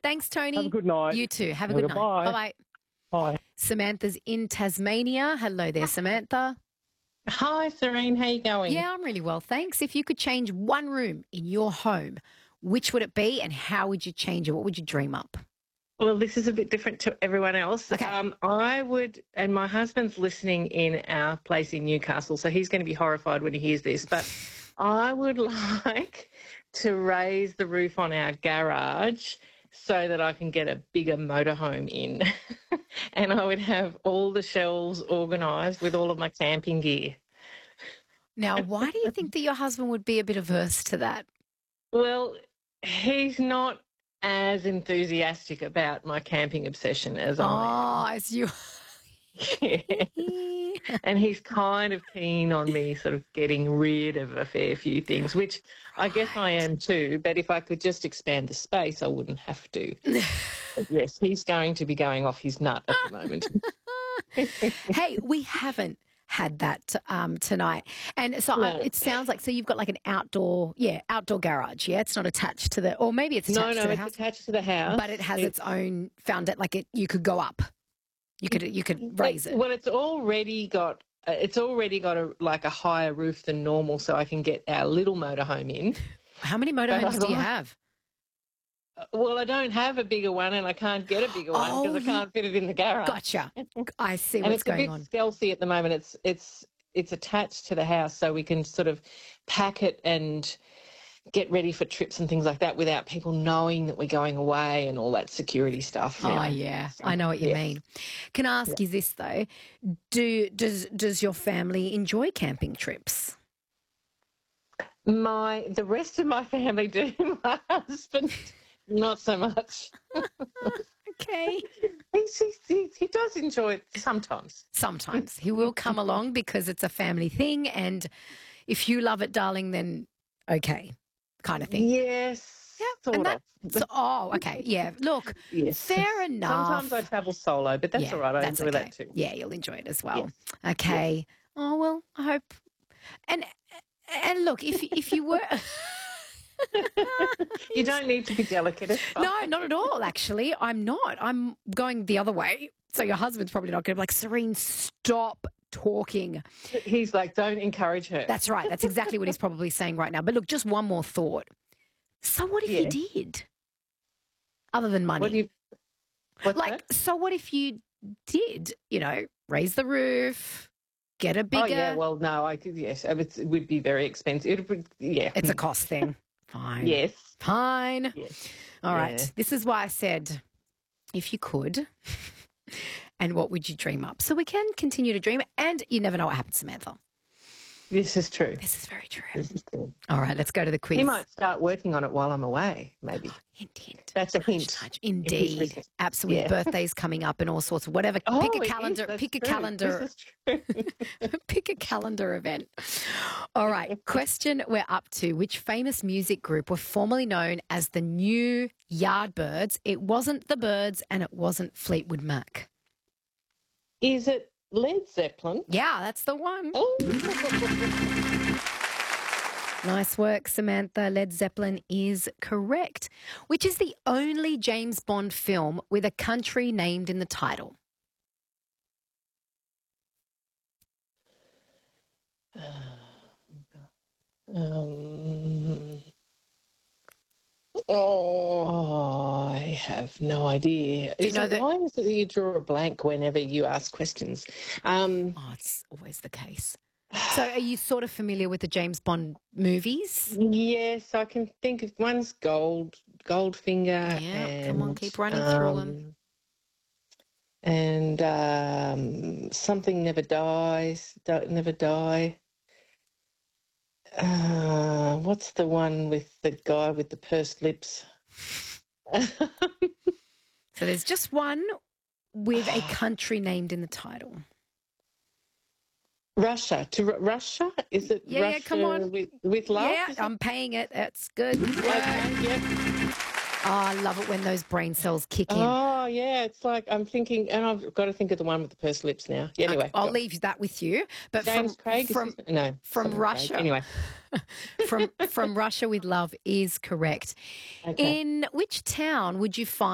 Thanks, Tony. Have a good night. You too. Have a good night. Bye. Bye-bye. Bye. Samantha's in Tasmania. Hello there, Samantha. Hi, Serene. How you going? Yeah, I'm really well, thanks. If you could change one room in your home, which would it be and how would you change it? What would you dream up? Well, this is a bit different to everyone else. Okay. I would, and my husband's listening in our place in Newcastle, so he's going to be horrified when he hears this, but I would like to raise the roof on our garage so that I can get a bigger motorhome in. And I would have all the shelves organised with all of my camping gear. Now, why do you think that your husband would be a bit averse to that? Well, he's not as enthusiastic about my camping obsession as I am. Oh, as you... And he's kind of keen on me sort of getting rid of a fair few things, which I guess I am too, but if I could just expand the space, I wouldn't have to. But yes, he's going to be going off his nut at the moment. Hey, we haven't had that tonight. And so No. it sounds like, so you've got like an outdoor garage, yeah? It's not attached to the, or maybe it's attached to the it's house. attached to the house. But it has its own you could go up. You could raise it. Well, it's already got a higher roof than normal, so I can get our little motorhome in. How many motorhomes do you have? Well, I don't have a bigger one, and I can't get a bigger one because I can't fit it in the garage. Gotcha. I see And what's it's a going bit on. stealthy at the moment. It's attached to the house, so we can sort of pack it and get ready for trips and things like that without people knowing that we're going away and all that security stuff. Oh, yeah. I know what you mean. Can I ask you this, though? Does your family enjoy camping trips? The rest of my family do. My husband, not so much. Okay. He does enjoy it sometimes. Sometimes. He will come along because it's a family thing, and if you love it, darling, then okay, kind of thing. Yes. Yeah. Sort of. Okay. Yeah. Look, Yes. fair enough. Sometimes I travel solo, but that's all right. I that's enjoy okay. that too. Yeah, you'll enjoy it as well. Yes. Okay. Yes. Oh, well, I hope. And look, if you were... You don't need to be delicate. It's fine. No, not at all, actually. I'm not. I'm going the other way. So your husband's probably not going to be like, Serene, stop talking. He's like, don't encourage her. That's right. That's exactly what he's probably saying right now. But look, just one more thought. So what if you did? Other than money. What's that? So what if you did, raise the roof, get a bigger... Oh, yeah, well, no, yes, it would be very expensive. It's a cost thing. Fine. Yes. Fine. Yes. All right. This is why I said, if you could, and what would you dream up? So we can continue to dream, and you never know what happens, Samantha. This is true. This is very true. This is true. All right, let's go to the quiz. He might start working on it while I'm away, maybe. Hint. That's a hint. Indeed. Absolutely. Yeah. Birthdays coming up and all sorts of whatever. Oh, pick a it is. calendar. That's Pick a true. calendar. This is true. Pick a calendar event. All right. Question we're up to. Which famous music group were formerly known as the New Yardbirds? It wasn't the Birds and it wasn't Fleetwood Mac. Is it Led Zeppelin? Yeah, that's the one. Oh. Nice work, Samantha. Led Zeppelin is correct. Which is the only James Bond film with a country named in the title? I have no idea. Why is it that you draw a blank whenever you ask questions? It's always the case. So are you sort of familiar with the James Bond movies? Yes, I can think of one's Goldfinger. Yeah, and, come on, keep running through them. And Something Never Dies, Don't Never Die. What's the one with the guy with the pursed lips? So there's just one with a country named in the title. Russia. Russia? Is it Russia? Yeah, come on. With love? Yeah, I'm paying it. That's good. Okay, yep. Oh, I love it when those brain cells kick in. Oh, yeah. It's like I'm thinking, and I've got to think of the one with the pursed lips now. Yeah, anyway. I'll leave that with you. But James Craig? From Russia. Craig. Anyway. from Russia with Love is correct. Okay. In which town would you find